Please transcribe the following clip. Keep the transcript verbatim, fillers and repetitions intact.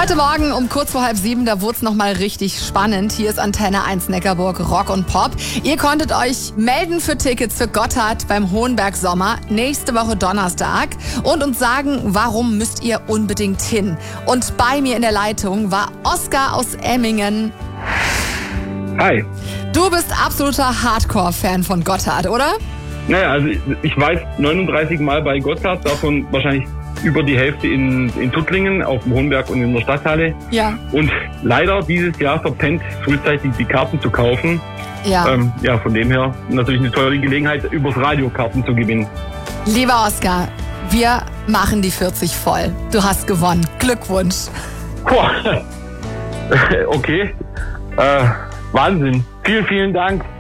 Heute Morgen um kurz vor halb sieben, da wurde es nochmal richtig spannend. Hier ist Antenne eins Neckarburg Rock und Pop. Ihr konntet euch melden für Tickets für Gotthard beim Hohenberg Sommer nächste Woche Donnerstag und uns sagen, warum müsst ihr unbedingt hin. Und bei mir in der Leitung war Oskar aus Emmingen. Hi. Du bist absoluter Hardcore-Fan von Gotthard, oder? Naja, also ich war neununddreißig Mal bei Gotthard, davon wahrscheinlich über die Hälfte in, in Tuttlingen, auf dem Hohenberg und in der Stadthalle. Ja. Und leider dieses Jahr verpennt, frühzeitig die Karten zu kaufen. Ja. Ähm, ja, von dem her natürlich eine teure Gelegenheit, übers Radio Karten zu gewinnen. Lieber Oskar, wir machen die vierzig voll. Du hast gewonnen. Glückwunsch. Boah. Okay. Äh, Wahnsinn. Vielen, vielen Dank.